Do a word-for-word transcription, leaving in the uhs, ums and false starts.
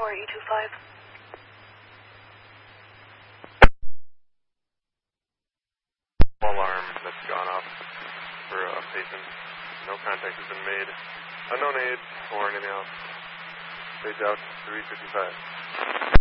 four E two five. Alarm that's gone off for a patient. No contact has been made. Unknown aid or anything else. Page out three fifty-five.